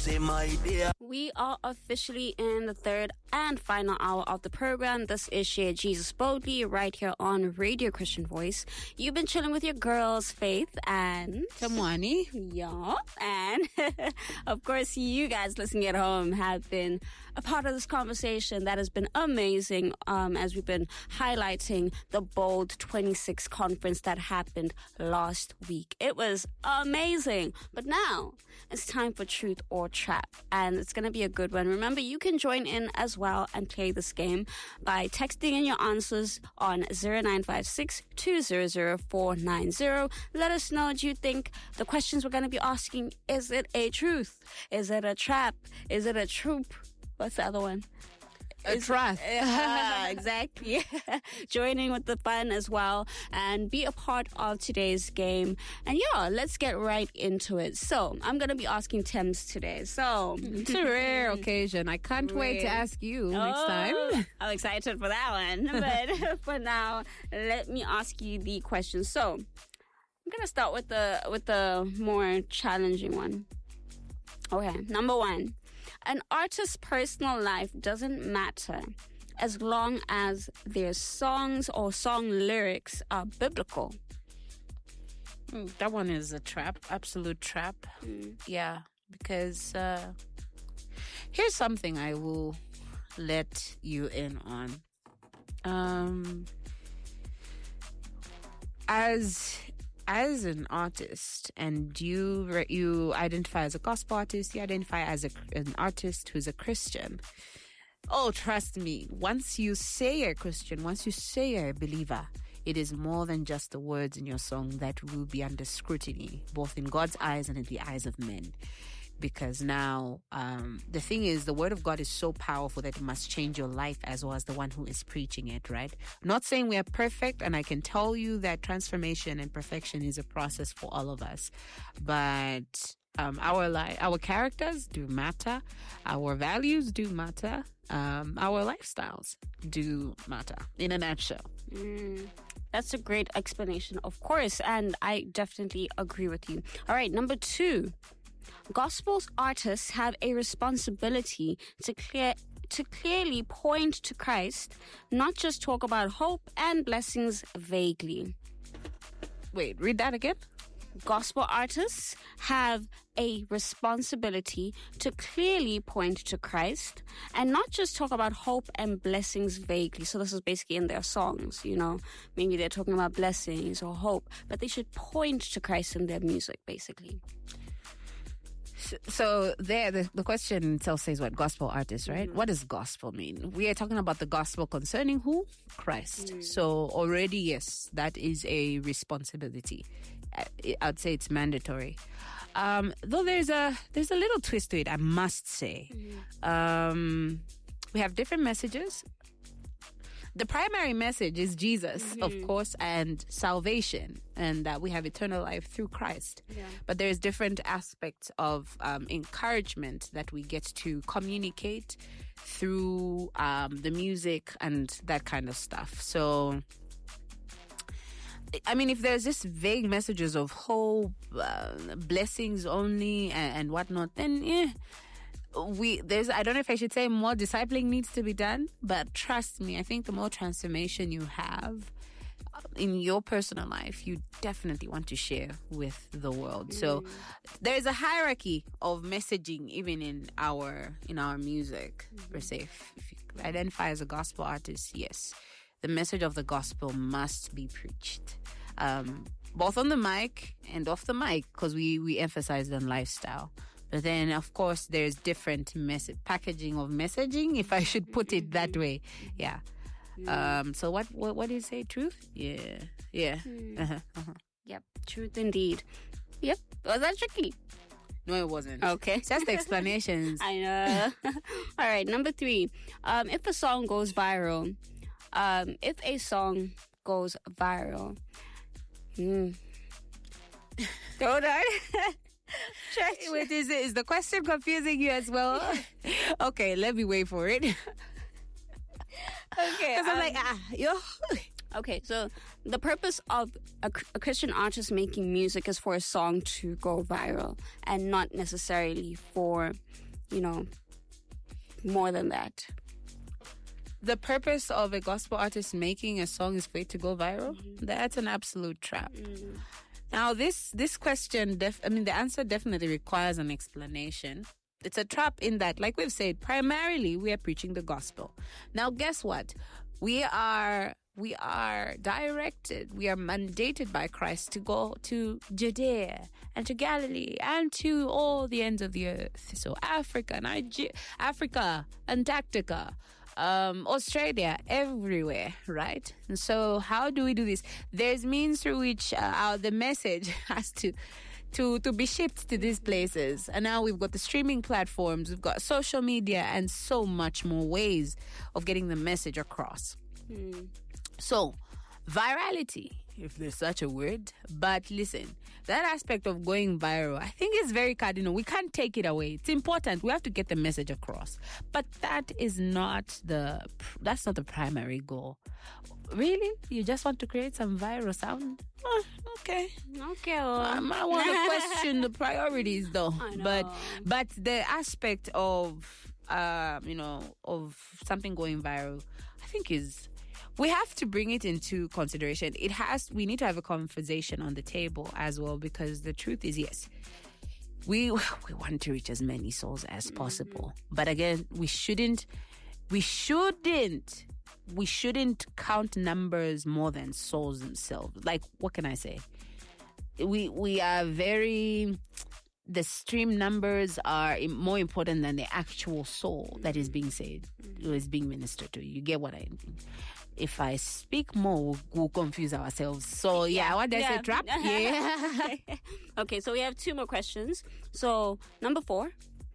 say my dear. We are officially in the third and final hour of the program. This is Share Jesus Boldly right here on Radio Christian Voice. You've been chilling with your girls, Faith and Tamwani. Yeah, and of course, you guys listening at home have been a part of this conversation that has been amazing as we've been highlighting the Bold 26 conference that happened last week. It was amazing. But now it's time for Truth or Trap, and it's going to be a good one. Remember, you can join in as well and play this game by texting in your answers on 0956 200 490. Let us know, do you think the questions we're going to be asking, is it a truth? Is it a trap? Is it a troop? What's the other one? A trap. Exactly. Joining with the fun as well and be a part of today's game. And yeah, let's get right into it. So I'm going to be asking Thames today. So it's a rare occasion. I can't wait to ask you next time. I'm excited for that one. But for now, let me ask you the question. So I'm going to start with the more challenging one. Okay, number one. An artist's personal life doesn't matter as long as their songs or song lyrics are biblical. That one is a trap, absolute trap. Yeah, because here's something I will let you in on. As an artist, and you identify as a gospel artist, you identify as an artist who's a Christian. Oh, trust me, once you say you're a Christian, once you say you're a believer, it is more than just the words in your song that will be under scrutiny, both in God's eyes and in the eyes of men. Because now, the thing is, the word of God is so powerful that it must change your life as well as the one who is preaching it, right? I'm not saying we are perfect, and I can tell you that transformation and perfection is a process for all of us. But our characters do matter, our values do matter, our lifestyles do matter, in a nutshell. That's a great explanation, of course, and I definitely agree with you. All right, number two. Gospel artists have a responsibility to clearly point to Christ, not just talk about hope and blessings vaguely. Wait, read that again. Gospel artists have a responsibility to clearly point to Christ and not just talk about hope and blessings vaguely. So this is basically in their songs, you know. Maybe they're talking about blessings or hope, but they should point to Christ in their music, basically. So there, the question itself says what? Gospel artists, right? What does gospel mean? We are talking about the gospel concerning who? Christ. So already, yes, that is a responsibility. I'd say it's mandatory. Though there's a little twist to it, I must say. We have different messages. The primary message is Jesus, of course, and salvation, and that we have eternal life through Christ. Yeah. But there's different aspects of encouragement that we get to communicate through the music and that kind of stuff. So, I mean, if there's just vague messages of hope, blessings only, and whatnot, then I don't know if I should say more discipling needs to be done, but trust me, I think the more transformation you have in your personal life, you definitely want to share with the world. So there's a hierarchy of messaging even in our music, per se. If you identify as a gospel artist, yes, the message of the gospel must be preached. Both on the mic and off the mic, because we emphasize on lifestyle. But then, of course, there's different packaging of messaging, if I should put it that way. Yeah. So what do you say? Truth? Yeah. Yep. Truth indeed. Yep. Was that tricky? No, it wasn't. Okay. Just the explanations. I know. All right. Number 3. If a song goes viral, Hold on. Wait, is the question confusing you as well? Okay, let me wait for it. Okay. Because I'm like, Okay, so the purpose of a Christian artist making music is for a song to go viral and not necessarily for, more than that. The purpose of a gospel artist making a song is for it to go viral? Mm-hmm. That's an absolute trap. Mm-hmm. Now, this question, the answer definitely requires an explanation. It's a trap in that, like we've said, primarily we are preaching the gospel. Now, guess what? We are directed, we are mandated by Christ to go to Judea and to Galilee and to all the ends of the earth. So Africa, Antarctica, Australia, everywhere, right? And so how do we do this? There's means through which the message has to be shipped to these places. And now we've got the streaming platforms, we've got social media, and so much more ways of getting the message across. So, virality, if there's such a word. But listen, that aspect of going viral, I think is very cardinal. We can't take it away. It's important. We have to get the message across. But that's not the primary goal. Really? You just want to create some viral sound? Okay. Well. I want to question the priorities, though. I know. But the aspect of of something going viral, I think we have to bring it into consideration. We need to have a conversation on the table as well, because the truth is, yes, we want to reach as many souls as possible. But again, we shouldn't count numbers more than souls themselves. Like, what can I say? We are the stream numbers are more important than the actual soul that is being saved, or is being ministered to. You get what I mean? If I speak more, we'll confuse ourselves. So, what did I say? Trap? Yeah. Okay, so we have 2 more questions. So, number 4.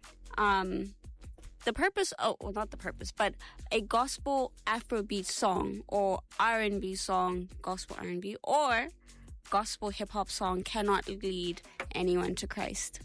The purpose, not the purpose, but a gospel Afrobeat song or R&B song, gospel R&B, or gospel hip-hop song cannot lead anyone to Christ.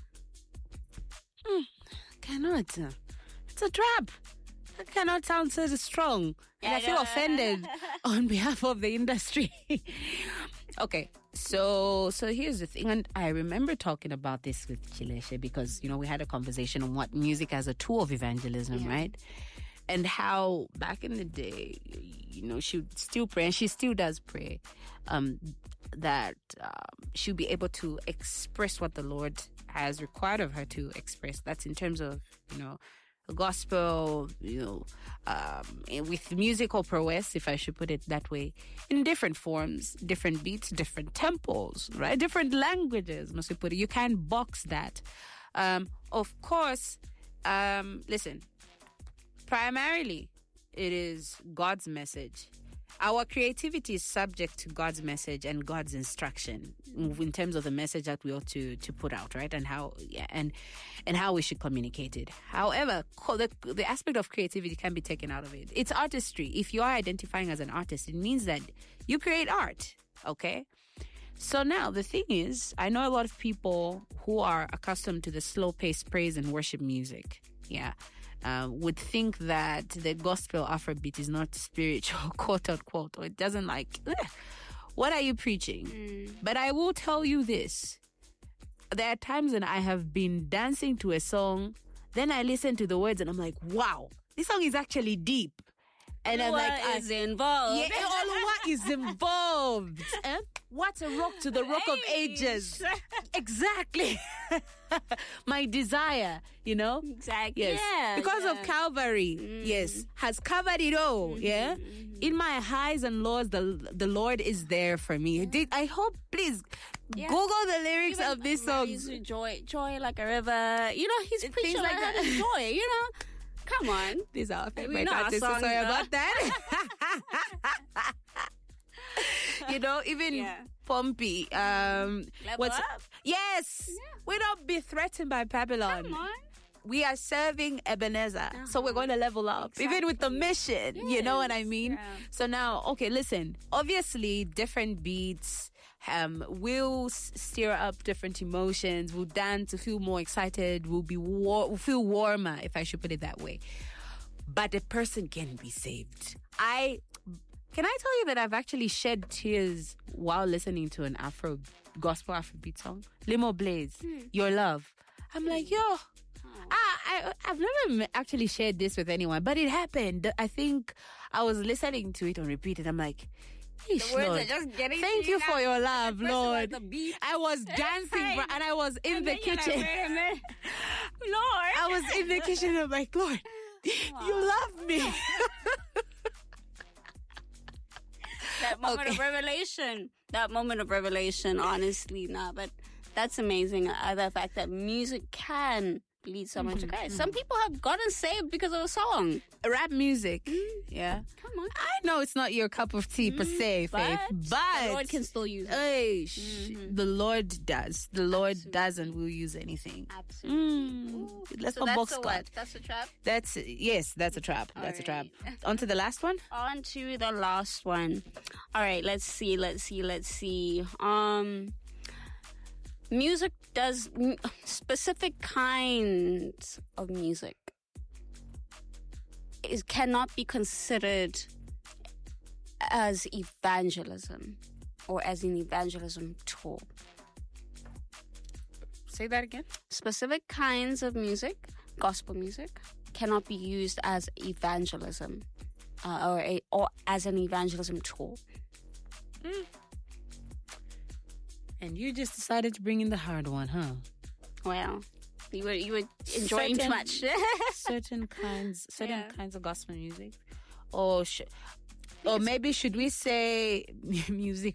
Cannot. It's a trap. That cannot sound so strong. And I feel offended on behalf of the industry. Okay, so here's the thing. And I remember talking about this with Chileshe because, we had a conversation on what music as a tool of evangelism, right? And how back in the day, she would still pray, and she still does pray, that she'll be able to express what the Lord has required of her to express. That's in terms of, gospel, with musical prowess, if I should put it that way, in different forms, different beats, different tempos, right? Different languages, must we put it. You can't box that. Of course, listen, primarily, it is God's message. Our creativity is subject to God's message and God's instruction in terms of the message that we ought to put out, right? And how we should communicate it. However, the aspect of creativity can be taken out of it. It's artistry. If you are identifying as an artist, it means that you create art, okay? So now the thing is, I know a lot of people who are accustomed to the slow-paced praise and worship music, would think that the gospel Afrobeat is not spiritual, quote unquote, or it doesn't what are you preaching? But I will tell you this. There are times when I have been dancing to a song, then I listen to the words and I'm like, wow, this song is actually deep. And I'm like, what is involved? Yeah, what is involved? What's a rock to the rock of ages? Exactly. My desire, Exactly. Yes. Because of Calvary, yes, has covered it all, In my highs and lows, the Lord is there for me. I hope, please, Google the lyrics of this song. Joy like a river. He's preaching like that. Joy, Come on. These are our favorite artists. So sorry about that. Even Pompey. What's up? Yes. We don't be threatened by Babylon. Come on. We are serving Ebenezer. So we're going to level up. Exactly. Even with the mission. Yes. You know what I mean? Yeah. So now, okay, listen. Obviously, different beats will stir up different emotions. We'll dance to feel more excited. We'll feel warmer, if I should put it that way. But a person can be saved. Can I tell you that I've actually shed tears while listening to an gospel Afrobeat song? Limo Blaze, Your Love. I'm like, yo, I've never actually shared this with anyone, but it happened. I think I was listening to it on repeat, and I'm like, the words Lord, are just getting thank you for your love, Lord. The beat. I was dancing, and I was in the kitchen. Like, wait a minute. Lord. I was in the kitchen. I'm like, Lord, you love me. That moment of revelation. That moment of revelation, honestly, but that's amazing. The fact that music can lead someone to Christ. Some people have gotten saved because of a song. Rap music. Yeah. Come on. I know it's not your cup of tea per se, Faith, but the Lord can still use it. The Lord does. The Lord does and will use anything. Absolutely. Let's So go box that's squad. what? That's a trap? Yes, that's a trap. That's a trap. right. On to the last one. On to the last one. All right, let's see. Music does specific kinds of music cannot be considered as evangelism or as an evangelism tool. Say that again. Specific kinds of music, gospel music, cannot be used as evangelism or as an evangelism tool. And you just decided to bring in the hard one, huh? Well, you were enjoying too much. certain kinds of gospel music, or maybe should we say music